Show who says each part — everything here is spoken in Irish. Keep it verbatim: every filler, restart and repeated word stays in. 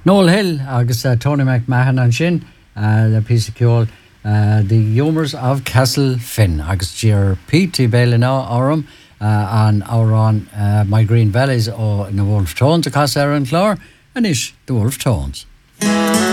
Speaker 1: Noel Hill agus uh, Tony McMahon an sin uh, le pí ceol uh, the Humours of Castle Finn agus tíar Pete Bailey ná orm uh, an árán uh, My Green Valleys ó na Wolf Tones a cas ar an chlár, and is the Wolf Tones.